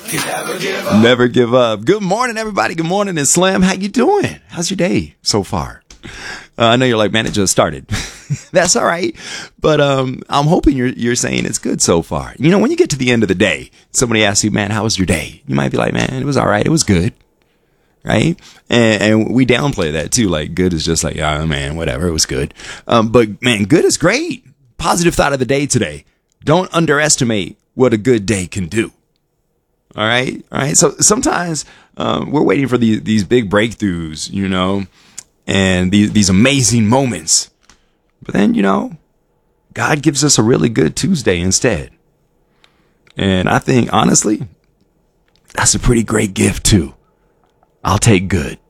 Never give up. Good morning, everybody. Good morning, and Slam. How you doing? How's your day so far? I know you're like, man, it just started. That's all right. But I'm hoping you're saying it's good so far. You know, when you get to the end of the day, somebody asks you, man, how was your day? You might be like, man, it was all right. It was good. Right. And we downplay that too. Like good is just like, oh man, whatever. It was good. But man, good is great. Positive thought of the day today. Don't underestimate what a good day can do. All right. All right. So sometimes we're waiting for these big breakthroughs, you know, and these amazing moments. But then, you know, God gives us a really good Tuesday instead. And I think, honestly, that's a pretty great gift, too. I'll take good.